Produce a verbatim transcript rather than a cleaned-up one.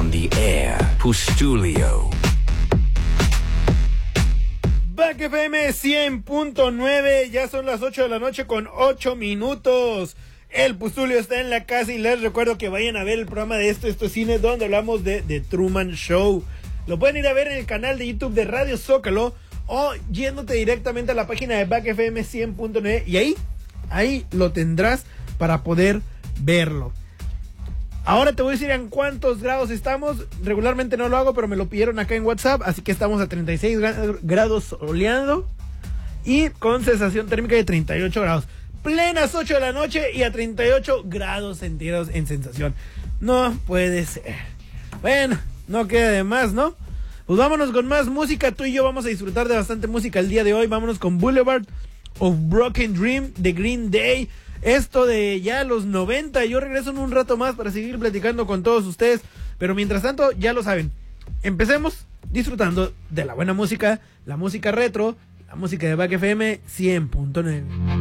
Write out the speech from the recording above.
on the air. Pustulio. Back F M cien punto nueve, ya son las ocho de la noche con ocho minutos. El Pustulio está en la casa y les recuerdo que vayan a ver el programa de Esto, Esto es Cine, donde hablamos de The Truman Show. Lo pueden ir a ver en el canal de YouTube de Radio Zócalo o yéndote directamente a la página de Back F M cien punto nueve y ahí, ahí lo tendrás para poder verlo. Ahora te voy a decir en cuántos grados estamos. Regularmente no lo hago, pero me lo pidieron acá en WhatsApp. Así que estamos a treinta y seis grados soleado y con sensación térmica de treinta y ocho grados. Plenas ocho de la noche y a treinta y ocho grados centígrados en sensación. No puede ser. Bueno, no queda de más, ¿no? Pues vámonos con más música. Tú y yo vamos a disfrutar de bastante música el día de hoy. Vámonos con Boulevard of Broken Dream de Green Day. Esto de ya los noventa. Yo regreso en un rato más para seguir platicando con todos ustedes. Pero mientras tanto, ya lo saben. Empecemos disfrutando de la buena música, la música retro, la música de Back F M cien punto nueve.